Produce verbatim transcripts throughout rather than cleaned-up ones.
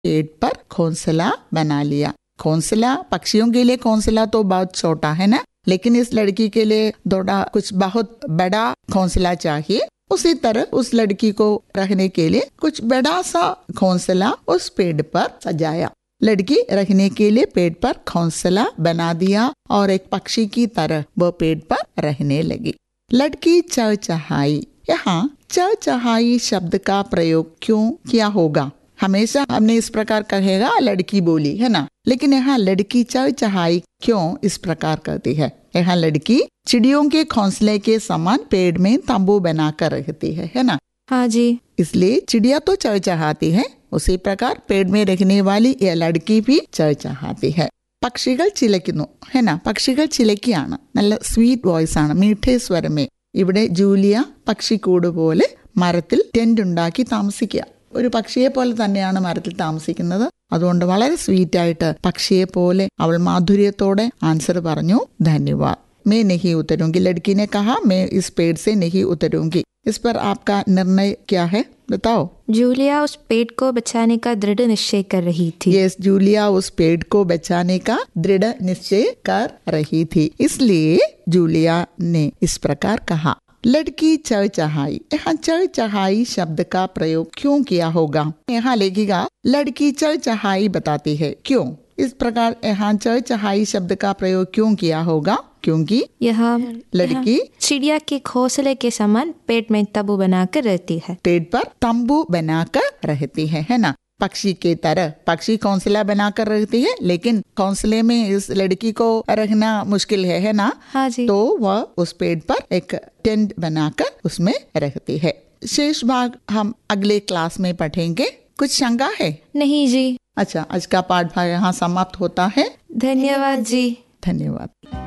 पेड़ पर घोंसला बना लिया। घोंसला पक्षियों के लिए घोंसला तो बहुत छोटा है ना, लेकिन इस लड़की के लिए थोड़ा कुछ बहुत बड़ा घोंसला चाहिए। उसी तरह उस लड़की को रहने के लिए कुछ बड़ा सा घोंसला उस पेड़ पर सजाया। लड़की रहने के लिए पेड़ पर घोंसला बना दिया और एक पक्षी की तरह वो पेड़ पर रहने लगी। लड़की चहचहाई। यहाँ चहचहाई शब्द का प्रयोग क्यों किया होगा? हमेशा हमने इस प्रकार कहेगा लड़की बोली, है ना, लेकिन यहाँ लड़की चहचहाई क्यों इस प्रकार करती है? यहाँ लड़की चिड़ियों के घोंसले के समान पेड़ में तंबू बनाकर रहती है, है ना? हाँ जी। इसलिए चिड़िया तो चहचहाती है, उसी प्रकार पेड़ में रहने वाली यह लड़की भी ചഹചഹാती है. പക്ഷികൾ ചിലയ്ക്കുന്നു, ഹെന, പക്ഷികൾ ചിലയ്ക്കാണ്, നല്ല സ്വീറ്റ് വോയിസ് ആണ്, മീഠേ സ്വരമേ. ഇവിടെ ജൂലിയ പക്ഷിക്കൂട് പോലെ മരത്തിൽ ടെന്റ് ഉണ്ടാക്കി താമസിക്കുക. ഒരു പക്ഷിയെ പോലെ തന്നെയാണ് മരത്തിൽ താമസിക്കുന്നത്. അതുകൊണ്ട് വളരെ സ്വീറ്റ് ആയിട്ട് പക്ഷിയെ പോലെ അവൾ മാധുര്യത്തോടെ ആൻസർ പറഞ്ഞു, ധന്യവാദ്. मैं नहीं उतरूंगी. लड़की ने कहा मैं इस पेड़ से नहीं उतरूंगी. इस पर आपका निर्णय क्या है, बताओ. जूलिया उस पेड़ को बचाने का दृढ़ निश्चय कर रही थी. यस, जूलिया उस पेड़ को बचाने का दृढ़ निश्चय कर रही थी, इसलिए जूलिया ने इस प्रकार कहा. लड़की चहचहाई. यहाँ चहचहाई शब्द का प्रयोग क्यों किया होगा? यहाँ लेखिका लड़की चहचहाई बताती है क्यों. इस प्रकार यहाँ चहचहाई शब्द का प्रयोग क्यों किया होगा? क्योंकि यह लड़की चिड़िया के घोंसले के समान पेड़ में तंबू बनाकर रहती है. पेड़ पर तंबू बनाकर रहती है, है ना, पक्षी के तरह. पक्षी घोंसला बनाकर रहती है, लेकिन घोंसले में इस लड़की को रहना मुश्किल है, है ना. हाँ जी. तो वह उस पेड़ पर एक टेंट बनाकर उसमें रहती है. शेष भाग हम अगले क्लास में पढ़ेंगे. कुछ शंका है? नहीं जी. अच्छा, आज का पाठ भाग यहाँ समाप्त होता है. धन्यवाद जी. धन्यवाद.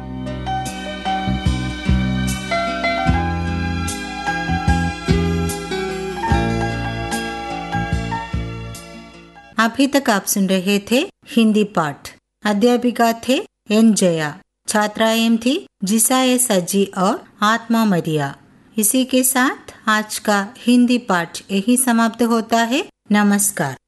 अभी तक आप सुन रहे थे हिंदी पाठ. अध्यापिका थे एन जया, छात्राएं थी जिसा एस अजी और आत्मा मरिया. इसी के साथ आज का हिंदी पाठ यही समाप्त होता है. नमस्कार.